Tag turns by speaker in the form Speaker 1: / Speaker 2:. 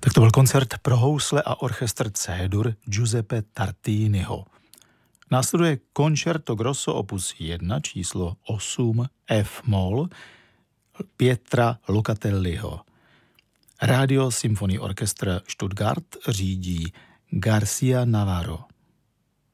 Speaker 1: Tak to byl koncert pro housle a orchestr C-dur Giuseppe Tartiniho. Následuje Concerto Grosso opus 1 číslo 8 F-moll Pietra Locatelliho. Radio Symphony Orchestra Stuttgart řídí Garcia Navarro.